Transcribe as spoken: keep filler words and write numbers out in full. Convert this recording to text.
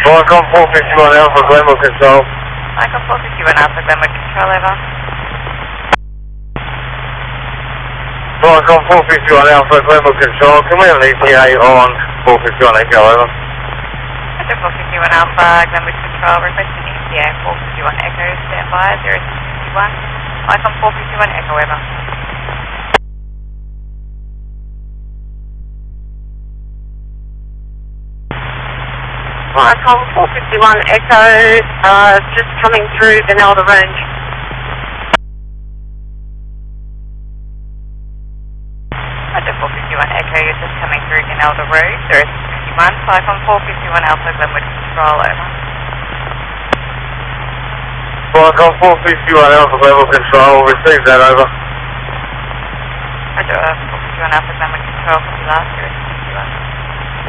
Welcome four fifty-one Alpha Glenwood Control. Welcome four fifty-one Alpha Glenwood Control, over. Welcome four fifty-one Alpha Glenwood Control. Can we have an E T A on four fifty-one Echo, over? Roger four fifty-one Alpha Glenwood Control, requesting E T A four fifty-one Echo, stand by zero six one. Welcome four fifty-one Echo, over. Welcome four fifty-one Echo, uh, just coming through Benelda Range. Roger four fifty-one Echo, you're just coming through Benelda Road, zero six one. Welcome four fifty-one Alpha Glenwood Control, over. Welcome four fifty-one Alpha Glenwood Control. Receive that, over. Roger four fifty-one Alpha Glenwood Control, copy last, zero six one.